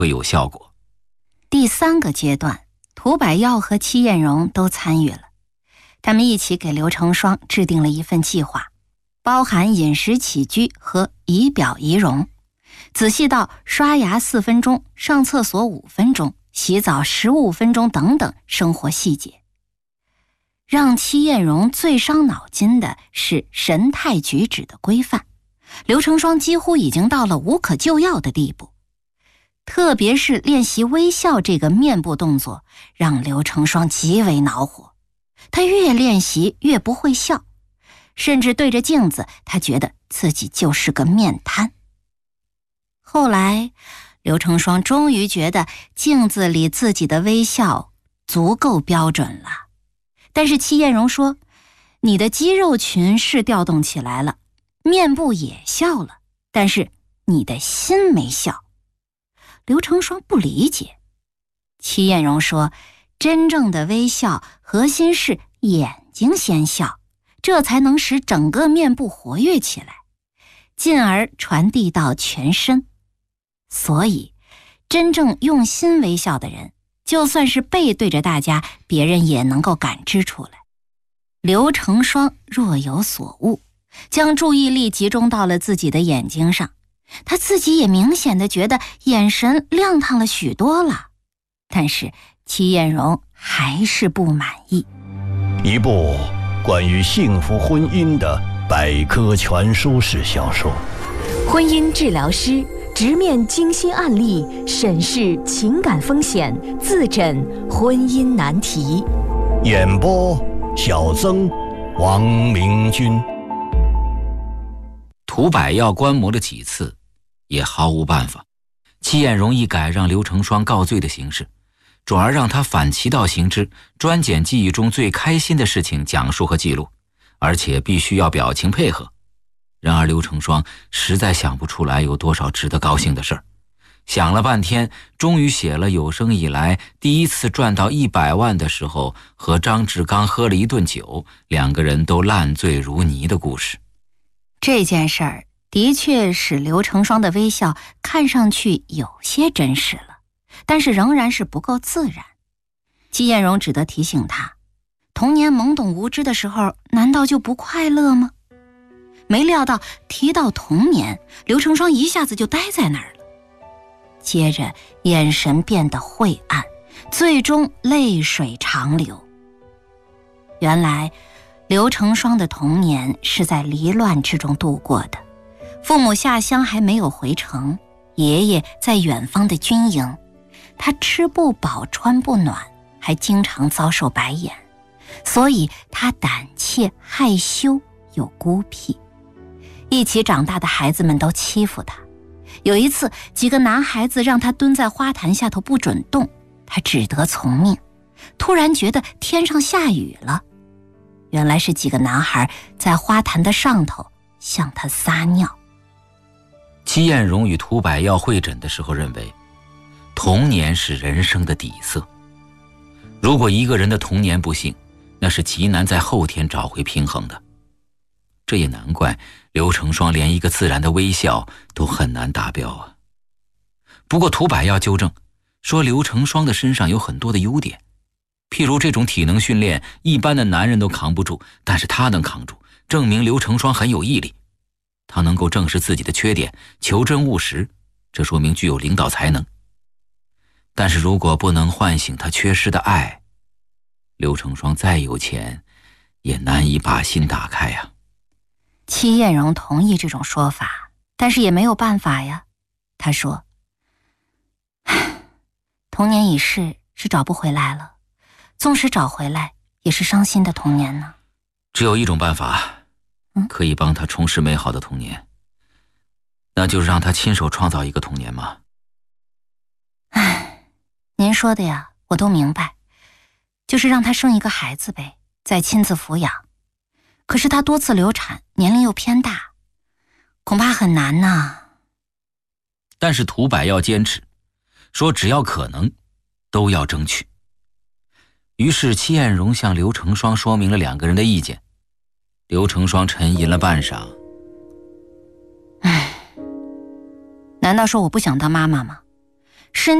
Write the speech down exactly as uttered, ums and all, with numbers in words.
会有效果。 第三个阶段，涂百耀和戚艳荣都参与了，他们一起给刘成双制定了一份计划，包含饮食起居和仪表仪容，仔细到刷牙四分钟、上厕所五分钟、洗澡十五分钟等等生活细节。让戚艳荣最伤脑筋的是神态举止的规范，刘成双几乎已经到了无可救药的地步。特别是练习微笑这个面部动作，让刘成双极为恼火。他越练习越不会笑，甚至对着镜子，他觉得自己就是个面瘫。后来，刘成双终于觉得镜子里自己的微笑足够标准了。但是戚艳荣说，你的肌肉群是调动起来了，面部也笑了，但是你的心没笑。刘成双不理解。戚艳荣说，真正的微笑核心是眼睛先笑，这才能使整个面部活跃起来，进而传递到全身。所以真正用心微笑的人，就算是背对着大家，别人也能够感知出来。刘成双若有所悟，将注意力集中到了自己的眼睛上，他自己也明显地觉得眼神亮堂了许多了。但是戚艳荣还是不满意。 一部关于幸福婚姻的百科全书式小说， 婚姻治疗师直面精心案例，审视情感风险，自诊婚姻难题。 演播小曾、王明君。 涂百耀观摩了几次，也毫无办法。戚艳荣一改让刘成双告罪的形式，转而让他反其道行之，专拣记忆中最开心的事情讲述和记录，而且必须要表情配合。然而刘成双实在想不出来有多少值得高兴的事儿，想了半天，终于写了有生以来第一次赚到一百万的时候和张志刚喝了一顿酒，两个人都烂醉如泥的故事。 这件事儿的确使刘成双的微笑看上去有些真实了，但是仍然是不够自然。戚艳荣只得提醒他，童年懵懂无知的时候难道就不快乐吗？没料到提到童年，刘成双一下子就呆在那儿了，接着眼神变得晦暗，最终泪水长流。原来刘成双的童年是在离乱之中度过的，父母下乡还没有回城，爷爷在远方的军营，他吃不饱穿不暖，还经常遭受白眼，所以他胆怯害羞又孤僻。一起长大的孩子们都欺负他，有一次几个男孩子让他蹲在花坛下头不准动，他只得从命。突然觉得天上下雨了，原来是几个男孩在花坛的上头向他撒尿。 戚艳荣与涂百耀会诊的时候认为，童年是人生的底色。如果一个人的童年不幸，那是极难在后天找回平衡的。这也难怪刘成双连一个自然的微笑都很难达标啊。不过涂百耀纠正说，刘成双的身上有很多的优点，譬如这种体能训练一般的男人都扛不住，但是他能扛住，证明刘成双很有毅力。他能够正视自己的缺点，求真务实，这说明具有领导才能。但是如果不能唤醒他缺失的爱，刘成双再有钱也难以把心打开呀。 戚艳荣同意这种说法，但是也没有办法呀。他说，童年已逝，是找不回来了，纵使找回来也是伤心的童年呢。 只有一种办法可以帮他重拾美好的童年，那就是让他亲手创造一个童年嘛。 唉，您说的呀，我都明白，就是让他生一个孩子呗，再亲自抚养。可是他多次流产，年龄又偏大，恐怕很难呐。 但是涂百耀坚持说，只要可能都要争取。于是戚艳荣向刘成双说明了两个人的意见。刘成双沉吟了半晌， 唉，难道说我不想当妈妈吗？ 是